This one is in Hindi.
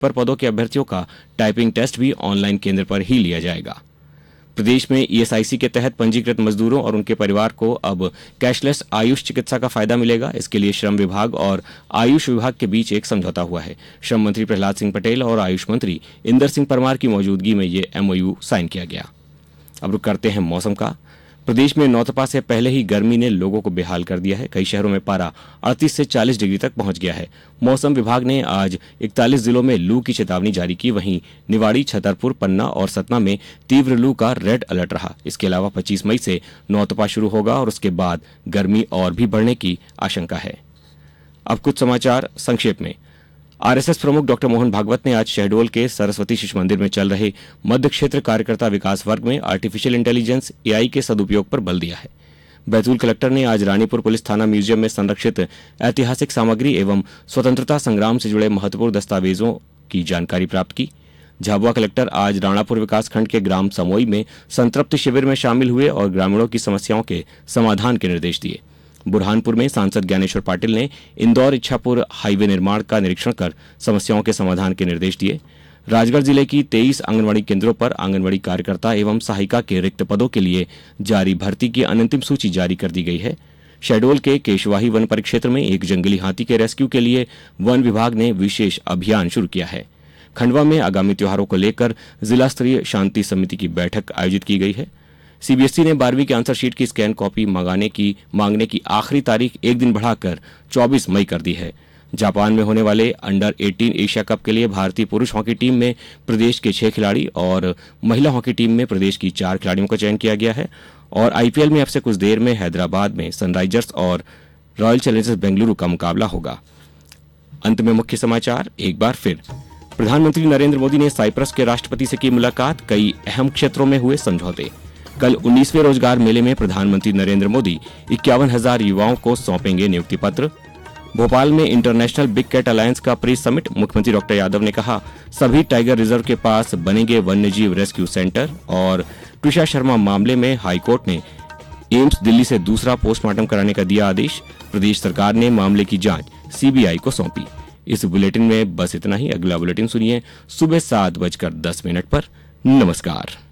पर पदों के अभ्यर्थियों का टाइपिंग टेस्ट भी ऑनलाइन केंद्र पर ही लिया जाएगा। प्रदेश में ईएसआईसी के तहत पंजीकृत मजदूरों और उनके परिवार को अब कैशलेस आयुष चिकित्सा का फायदा मिलेगा। इसके लिए श्रम विभाग और आयुष विभाग के बीच एक समझौता हुआ है। श्रम मंत्री प्रहलाद सिंह पटेल और आयुष मंत्री इंदर सिंह परमार की मौजूदगी में ये एमओयू साइन किया गया। अब रुक करते हैं मौसम का। प्रदेश में नौतपा से पहले ही गर्मी ने लोगों को बेहाल कर दिया है। कई शहरों में पारा 38 से 40 डिग्री तक पहुंच गया है। मौसम विभाग ने आज 41 जिलों में लू की चेतावनी जारी की। वहीं निवाड़ी, छतरपुर, पन्ना और सतना में तीव्र लू का रेड अलर्ट रहा। इसके अलावा 25 मई से नौतपा शुरू होगा और उसके बाद गर्मी और भी बढ़ने की आशंका है। अब कुछ समाचार संक्षेप में। आरएसएस प्रमुख डॉक्टर मोहन भागवत ने आज शहडोल के सरस्वती शिशु मंदिर में चल रहे मध्य क्षेत्र कार्यकर्ता विकास वर्ग में आर्टिफिशियल इंटेलिजेंस एआई के सदुपयोग पर बल दिया है। बैतूल कलेक्टर ने आज रानीपुर पुलिस थाना म्यूजियम में संरक्षित ऐतिहासिक सामग्री एवं स्वतंत्रता संग्राम से जुड़े महत्वपूर्ण दस्तावेजों की जानकारी प्राप्त की। झाबुआ कलेक्टर आज राणापुर विकासखंड के ग्राम समोई में संतृप्ति शिविर में शामिल हुए और ग्रामीणों की समस्याओं के समाधान के निर्देश दिए। बुरहानपुर में सांसद ज्ञानेश्वर पाटिल ने इंदौर इच्छापुर हाईवे निर्माण का निरीक्षण कर समस्याओं के समाधान के निर्देश दिए। राजगढ़ जिले की 23 आंगनबाड़ी केंद्रों पर आंगनबाड़ी कार्यकर्ता एवं सहायिका के रिक्त पदों के लिए जारी भर्ती की अंतिम सूची जारी कर दी गई है। शहडोल के केशवाही वन परिक्षेत्र में एक जंगली हाथी के रेस्क्यू के लिए वन विभाग ने विशेष अभियान शुरू किया है। खंडवा में आगामी त्योहारों को लेकर जिला स्तरीय शांति समिति की बैठक आयोजित की गई है। सीबीएसई ने 12वीं की आंसर शीट की स्कैन कॉपी मांगने की आखिरी तारीख एक दिन बढ़ाकर 24 मई कर दी है। जापान में होने वाले अंडर 18 एशिया कप के लिए भारतीय पुरुष हॉकी टीम में प्रदेश के 6 खिलाड़ी और महिला हॉकी टीम में प्रदेश की 4 खिलाड़ियों का चयन किया गया है। और आईपीएल में अब से कुछ देर में हैदराबाद में सनराइजर्स और रॉयल चैलेंजर्स बेंगलुरु का मुकाबला होगा। अंत में मुख्य समाचार एक बार फिर। प्रधानमंत्री नरेंद्र मोदी ने साइप्रस के राष्ट्रपति से की मुलाकात। कई अहम क्षेत्रों में हुए समझौते। कल 19वें रोजगार मेले में प्रधानमंत्री नरेंद्र मोदी 51,000 युवाओं को सौंपेंगे नियुक्ति पत्र। भोपाल में इंटरनेशनल बिग कैट अलायंस का प्री समिट। मुख्यमंत्री डॉक्टर यादव ने कहा सभी टाइगर रिजर्व के पास बनेंगे वन्यजीव रेस्क्यू सेंटर। और ट्रिशा शर्मा मामले में हाईकोर्ट ने एम्स दिल्ली से दूसरा पोस्टमार्टम कराने का दिया आदेश। प्रदेश सरकार ने मामले की जांच सीबीआई को सौंपी। इस बुलेटिन में बस इतना ही। अगला बुलेटिन सुनिए सुबह 7:10 पर। नमस्कार।